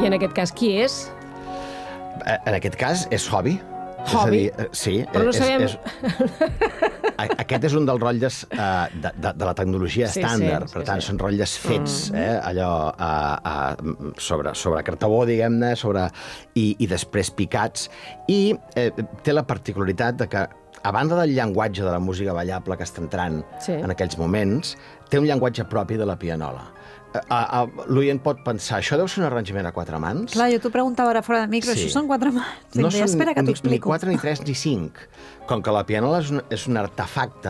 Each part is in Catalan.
I en aquest cas, qui és? En aquest cas, és hobby. Hobby? És a dir, sí. Però no sabem... Aquest és un dels rotlles de la tecnologia estàndard. Per tant, són rotlles fets, allò sobre cartabó, diguem-ne, i després picats. I té la particularitat de que, a banda del llenguatge de la música ballable que està entrant en aquells moments, té un llenguatge propi de la pianola. L'oient pot pensar, això deu ser un arranjament a 4 mans? Clar, jo t'ho preguntava ara fora de micro, això són 4 mans. No són espera que t'ho explico. Ni 4, ni 3, ni 5. Com que la pianola és un artefacte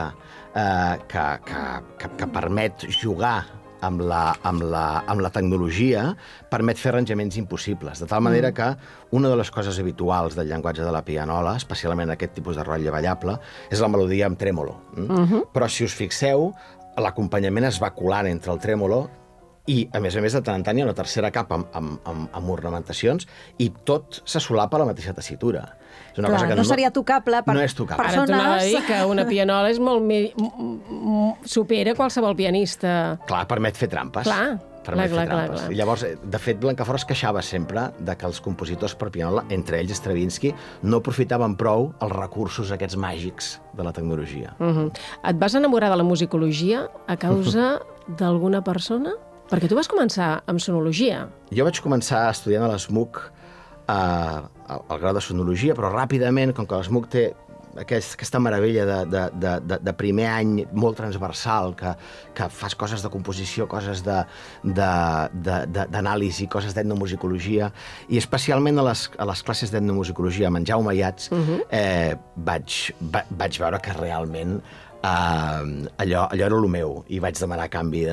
que permet jugar amb la tecnologia, permet fer arranjaments impossibles. De tal manera que una de les coses habituals del llenguatge de la pianola, especialment aquest tipus de rotlle ballable, és la melodia amb trèmolo. Però si us fixeu, l'acompanyament es va colant entre el trèmolo i, a més, de tant en tant hi ha una tercera capa amb ornamentacions i tot se solapa a la mateixa tessitura. És una cosa que no seria tocable per persones... Ara t'anava a dir que una pianola és molt supera qualsevol pianista. Clar, permet fer trampes. Clar. I llavors, de fet, Blancafort es queixava sempre de que els compositors per pianola, entre ells Stravinsky, no aprofitaven prou els recursos aquests màgics de la tecnologia. Et vas enamorar de la musicologia a causa d'alguna persona? Perquè tu vas començar amb sonologia. Jo vaig començar estudiant a l'ESMUC el grau de sonologia, però ràpidament, com que l'ESMUC té aquesta meravella de primer any molt transversal, que fas coses de composició, coses d'anàlisi, coses d'etnomusicologia, i especialment a les classes d'etnomusicologia amb en Jaume Ayats, vaig veure que realment allò era el meu, i vaig demanar canvi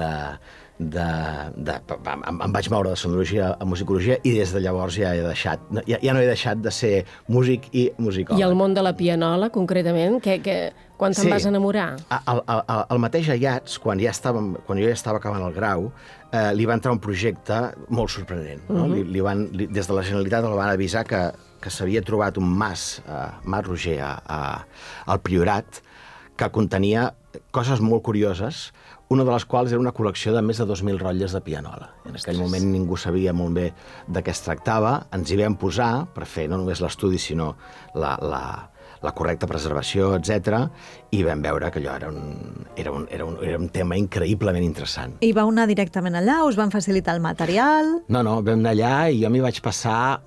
em vaig moure de sonologia a musicologia i des de llavors ja no he deixat de ser músic i musicòleg. I el món de la pianola, concretament, quan te'n vas enamorar? El mateix Ayats, quan jo ja estava acabant el grau, li va entrar un projecte molt sorprenent. Des de la Generalitat el van avisar que s'havia trobat un mas Roger al Priorat, que contenia coses molt curioses, una de les quals era una col·lecció de més de 2.000 rotlles de pianola. En aquell moment ningú sabia molt bé de què es tractava, ens hi vam posar per fer no només l'estudi, sinó la correcta preservació, etc. I vam veure que allò era un tema increïblement interessant. I vau anar directament allà? Us van facilitar el material? No, vam anar allà i jo m'hi vaig passar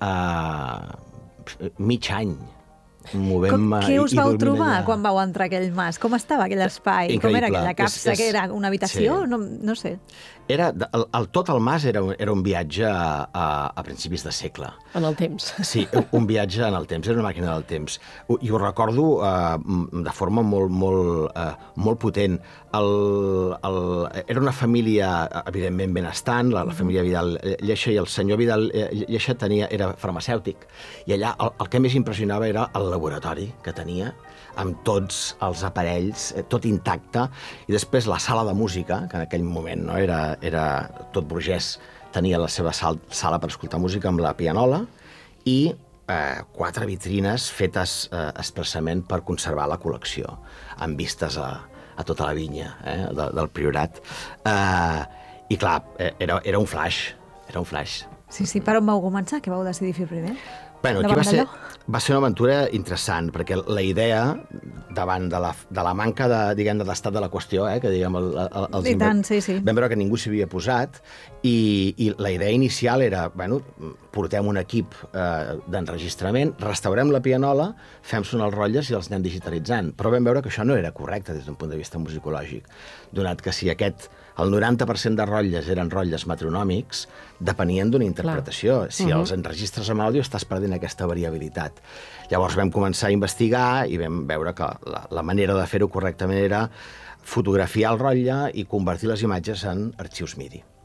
mig any. Què us vau trobar quan vau entrar a aquell mas? Com estava aquell espai? Increïble. Com era aquella capsa? Que era una habitació? No sé. Tot el mas era un viatge a principis de segle. En el temps. Sí, un viatge en el temps. Era una màquina del temps. I ho recordo de forma molt potent. Era una família, evidentment, benestant, la família Vidal Lleixa, i el senyor Vidal Lleixa era farmacèutic. I allà el que més impressionava era el laboratori que tenia, amb tots els aparells, tot intacte, i després la sala de música, que en aquell moment era tot burgès, tenia la seva sala per escoltar música amb la pianola, i 4 vitrines fetes expressament per conservar la col·lecció, amb vistes a tota la vinya del Priorat. I clar, era un flash. Sí, per on vau començar? Què vau decidir fer primer? Bueno, aquí va ser una aventura interessant, perquè la idea, davant de la manca de l'estat de la qüestió, que diguem vam veure que ningú s'hi havia posat, i la idea inicial era, portem un equip d'enregistrament, restaurem la pianola, fem sonar els rotlles i els anem digitalitzant. Però vam veure que això no era correcte des d'un punt de vista musicològic, donat que si el 90% de rotlles eren rotlles metronòmics, depenien d'una interpretació. Si els enregistres amb àudio estàs perdent aquesta variabilitat. Llavors vam començar a investigar i vam veure que la manera de fer-ho correctament era fotografiar el rotlle i convertir les imatges en arxius MIDI.